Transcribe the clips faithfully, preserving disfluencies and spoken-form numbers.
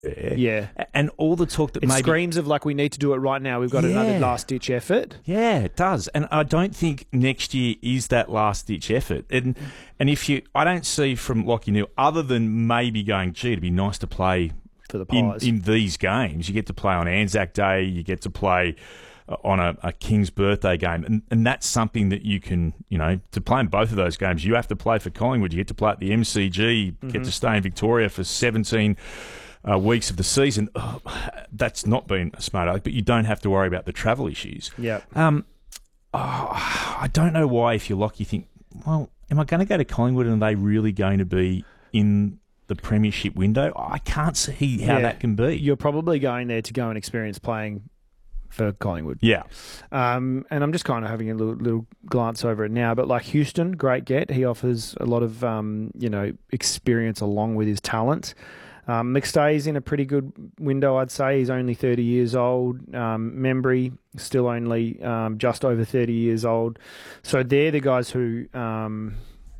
Yeah. And all the talk that it maybe... screams of like, we need to do it right now. We've got Yeah. another last-ditch effort. Yeah, it does. And I don't think next year is that last-ditch effort. And and if you... I don't see from Lachie Neale, other than maybe going, gee, it'd be nice to play For the in, Pies. in these games. You get to play on Anzac Day. You get to play on a, a King's birthday game. And, and that's something that you can, you know, to play in both of those games, you have to play for Collingwood. You get to play at the M C G. You Mm-hmm. get to stay in Victoria for seventeen... Uh, weeks of the season. Oh, that's not been a smart idea, but you don't have to worry about the travel issues. Yeah. Um, oh, I don't know why, if you're Lachie, you think, well, am I going to go to Collingwood and are they really going to be in the premiership window? I can't see how Yeah. that can be. You're probably going there to go and experience playing for Collingwood. Yeah. Um, and I'm just kind of having a little, little glance over it now. But like Houston, great get. He offers a lot of, um, you know, experience along with his talent. Um, McStay's in a pretty good window, I'd say. He's only thirty years old. Um, Membry, still only um, just over thirty years old. So they're the guys who... Um,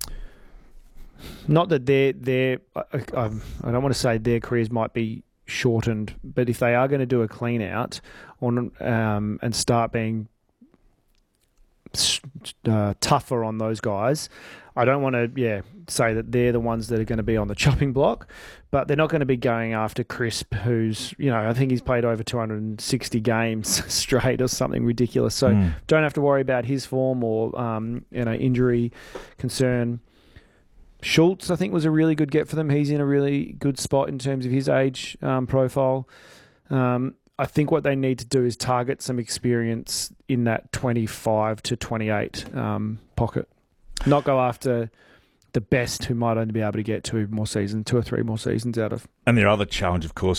not that they're... they're I, I, I don't want to say their careers might be shortened, but if they are going to do a clean-out on, um, and start being uh, tougher on those guys... I don't want to, yeah, say that they're the ones that are going to be on the chopping block, but they're not going to be going after Crisp, who's, you know, I think he's played over two hundred sixty games straight or something ridiculous. So Mm. don't have to worry about his form or, um, you know, injury concern. Schultz, I think, was a really good get for them. He's in a really good spot in terms of his age um, profile. Um, I think what they need to do is target some experience in that twenty-five to twenty-eight um, pocket. Not go after the best who might only be able to get two more seasons, two or three more seasons out of. And their other challenge, of course,